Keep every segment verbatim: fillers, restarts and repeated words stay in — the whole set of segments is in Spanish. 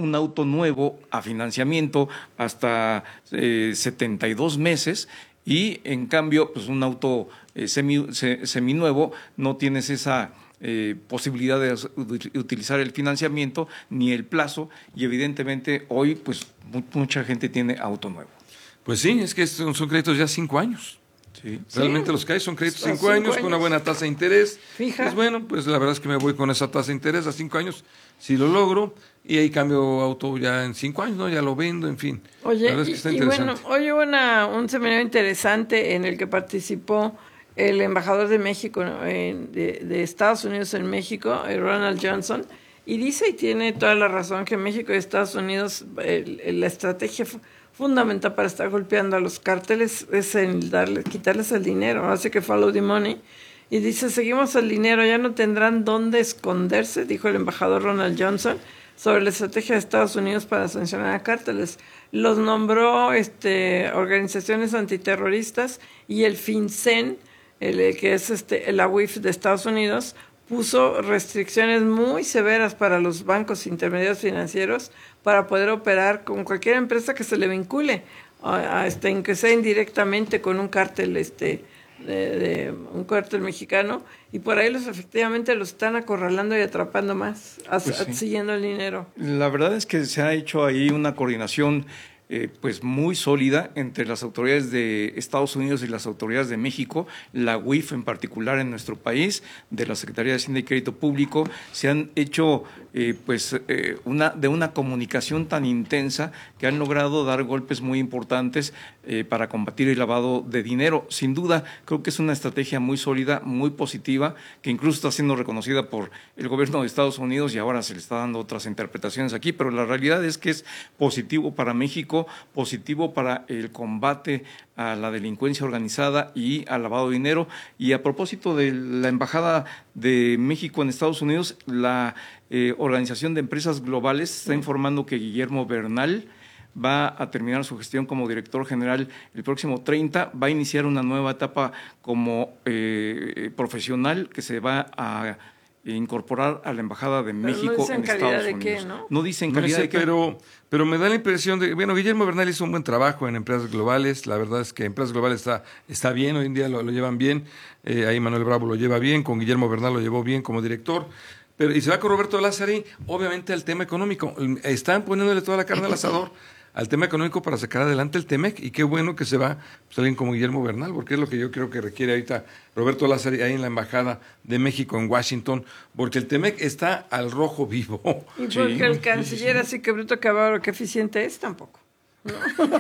un auto nuevo a financiamiento hasta eh, setenta y dos meses y en cambio pues un auto eh, semi, se, seminuevo no tienes esa eh, posibilidad de utilizar el financiamiento ni el plazo y evidentemente hoy pues mucha gente tiene auto nuevo. Pues sí, es que son, son créditos ya cinco años. Sí. Realmente sí. Los que hay son créditos cinco, cinco años, años con una buena tasa de interés. Fija. Pues bueno, pues la verdad es que me voy con esa tasa de interés a cinco años, si lo logro, y ahí cambio auto ya en cinco años, ¿no? Ya lo vendo, en fin. Oye, la verdad es que está y, y bueno, hoy hubo una, un seminario interesante en el que participó el embajador de México, en, de, de Estados Unidos en México, Ronald Johnson, y dice, y tiene toda la razón, que México y Estados Unidos, el, el, la estrategia fundamental para estar golpeando a los cárteles es el darle, quitarles el dinero, así que follow the money. Y dice, seguimos el dinero, ya no tendrán dónde esconderse, dijo el embajador Ronald Johnson, sobre la estrategia de Estados Unidos para sancionar a cárteles. Los nombró este, organizaciones antiterroristas y el FinCEN, el, que es este, la U I F de Estados Unidos, puso restricciones muy severas para los bancos intermediarios financieros para poder operar con cualquier empresa que se le vincule, a, a este, en que sea indirectamente con un cártel, este, de, de un cártel mexicano, y por ahí los efectivamente los están acorralando y atrapando más, as, pues sí. siguiendo el dinero. La verdad es que se ha hecho ahí una coordinación Eh, pues muy sólida entre las autoridades de Estados Unidos y las autoridades de México, la U I F en particular en nuestro país, de la Secretaría de Hacienda y Crédito Público, se han hecho eh, pues eh, una de una comunicación tan intensa que han logrado dar golpes muy importantes eh, para combatir el lavado de dinero. Sin duda, creo que es una estrategia muy sólida, muy positiva, que incluso está siendo reconocida por el gobierno de Estados Unidos y ahora se le está dando otras interpretaciones aquí, pero la realidad es que es positivo para México, positivo para el combate a la delincuencia organizada y al lavado de dinero. Y a propósito de la Embajada de México en Estados Unidos, la eh, Organización de Empresas Globales está informando que Guillermo Bernal va a terminar su gestión como director general el próximo treinta, va a iniciar una nueva etapa como eh, profesional que se va a incorporar a la Embajada de México no en Estados de Unidos. Qué, ¿no? no dicen no calidad sé, de qué. Pero, pero me da la impresión de, bueno, Guillermo Bernal hizo un buen trabajo en Empresas Globales, la verdad es que Empresas Globales está, está bien, hoy en día lo, lo llevan bien, eh, ahí Manuel Bravo lo lleva bien, con Guillermo Bernal lo llevó bien como director, pero y se va con Roberto Lázari, obviamente al tema económico, están poniéndole toda la carne al asador al tema económico para sacar adelante el Temec, y qué bueno que se va pues, alguien como Guillermo Bernal, porque es lo que yo creo que requiere ahorita Roberto Lázari ahí en la Embajada de México en Washington, porque el Temec está al rojo vivo. Y porque sí, el canciller, sí, sí. Así que bruto, que ahora, qué eficiente es, tampoco. ¿No?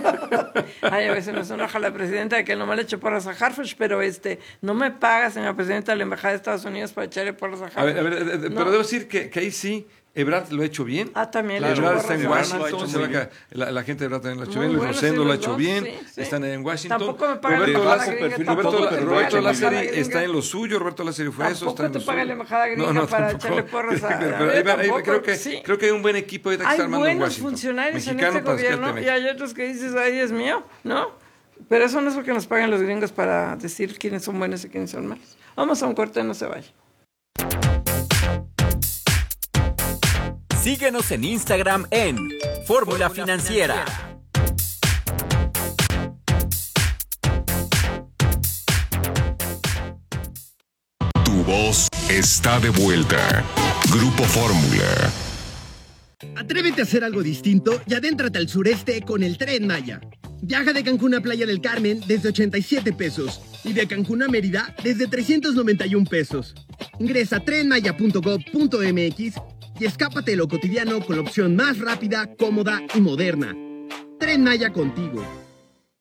Ay, a veces nos enoja la presidenta de que no me le eche porras a Harfuch, pero este, no me paga, señora presidenta de la Embajada de Estados Unidos, para echarle porras a Harfuch. A ver, a ver, no. Pero debo decir que, que ahí sí Ebrard lo ha hecho bien. Ah, también. Claro, Ebrard está en Washington. Washington. La, la, la gente de Ebrard también lo ha hecho muy bien. Luis bueno, Rosendo sí, lo ha hecho dos, bien. Sí, sí. Están en Washington. Tampoco me paga Roberto la Lázari, gringa. Roberto, Roberto, Roberto Lázari está en lo suyo. Roberto Lázari fue eso. Está en te lo paga suyo. la embajada gringa no, no, para tampoco. echarle porras a... Pero, a pero, ver, ahí, tampoco, creo, que, sí. creo que hay un buen equipo ahorita que está armando en Washington. Hay buenos funcionarios Mexicano en este gobierno y hay otros que dices, ay, es mío, ¿no? Pero eso no es porque nos pagan los gringos para decir quiénes son buenos y quiénes son malos. Vamos a un corte, no se vaya. Síguenos en Instagram en Fórmula Financiera. Tu voz está de vuelta. Grupo Fórmula. Atrévete a hacer algo distinto y adéntrate al sureste con el Tren Maya. Viaja de Cancún a Playa del Carmen desde ochenta y siete pesos y de Cancún a Mérida desde trescientos noventa y un pesos. Ingresa a tren maya punto gob punto m x y escápate de lo cotidiano con la opción más rápida, cómoda y moderna. Tren Maya contigo.